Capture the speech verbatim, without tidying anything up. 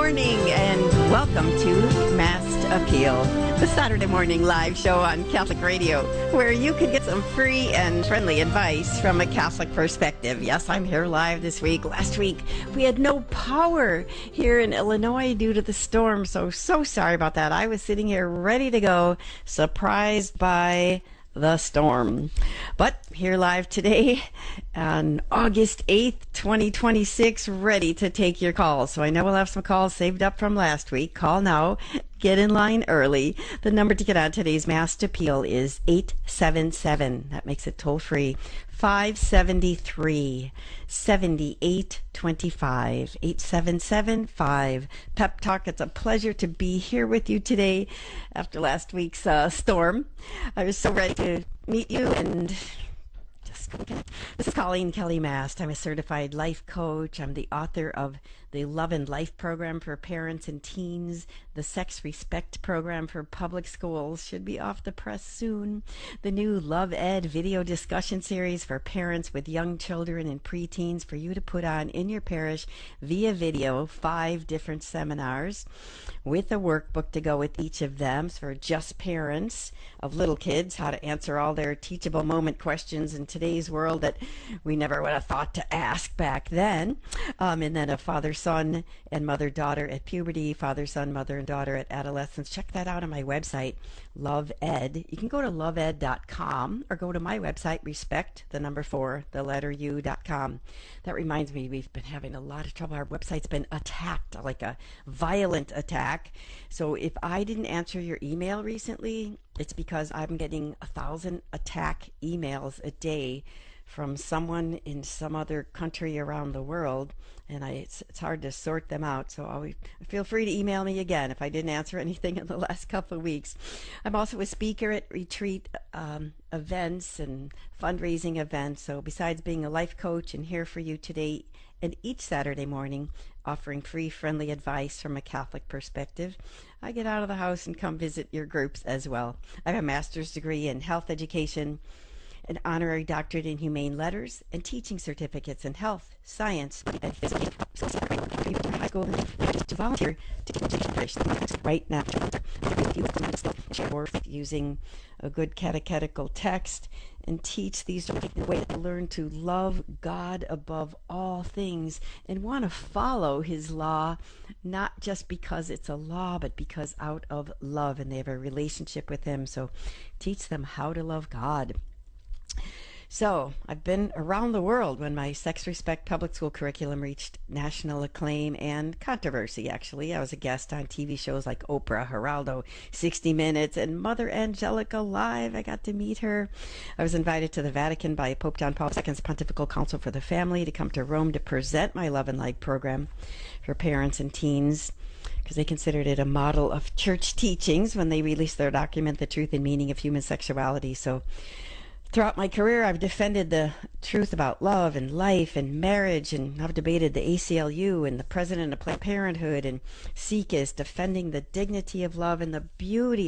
morning and welcome to Mast Appeal, the Saturday morning live show on Catholic Radio, where you can get some free and friendly advice from a Catholic perspective. Yes, I'm here live this week. Last week, we had no power here in Illinois due to the storm, so, so sorry about that. I was sitting here ready to go, surprised by the storm. But here live today on August eighth, twenty twenty-six, ready to take your calls. So I know we'll have some calls saved up from last week. Call now. Get in line early. The number to get on today's Mast Appeal is eight seven seven. That makes it toll free. five seven three, seven eight two five. eight seven seven five. Pep Talk. It's a pleasure to be here with you today after last week's uh, storm. I was so ready to meet you and just connect. This is Colleen Kelly Mast. I'm a certified life coach. I'm the author of the Love and Life program for parents and teens. The Sex Respect program for public schools should be off the press soon. The new Love Ed video discussion series for parents with young children and preteens for you to put on in your parish via video. Five different seminars with a workbook to go with each of them for just parents of little kids, how to answer all their teachable moment questions in today's world that we never would have thought to ask back then. Um, and then a father son and mother daughter at puberty, father son mother and daughter at adolescence. Check that out on my website, Love Ed. You can go to love ed dot com or go to my website, respect the number four the letter u dot com. That reminds me, we've been having a lot of trouble. Our website's been attacked, like a violent attack. So if I didn't answer your email recently, it's because I'm getting a thousand attack emails a day from someone in some other country around the world, and I, it's, it's hard to sort them out. So always, feel free to email me again if I didn't answer anything in the last couple of weeks. I'm also a speaker at retreat um, events and fundraising events. So besides being a life coach and here for you today and each Saturday morning, offering free, friendly advice from a Catholic perspective, I get out of the house and come visit your groups as well. I have a master's degree in health education, an honorary doctorate in humane letters, and teaching certificates in health, science, and physics. High school to volunteer to teach right now. Using a good catechetical text and teach these in a way to learn to love God above all things and want to follow his law, not just because it's a law, but because out of love and they have a relationship with him. So teach them how to love God. So I've been around the world when my Sex Respect public school curriculum reached national acclaim and controversy, actually. I was a guest on T V shows like Oprah, Geraldo, sixty minutes, and Mother Angelica Live. I got to meet her. I was invited to the Vatican by Pope John Paul the Second's Pontifical Council for the Family to come to Rome to present my Love and Life program for parents and teens, because they considered it a model of church teachings when they released their document, The Truth and Meaning of Human Sexuality. So throughout my career, I've defended the truth about love and life and marriage, and I've debated the A C L U and the president of Planned Parenthood, and SEEK is defending the dignity of love and the beauty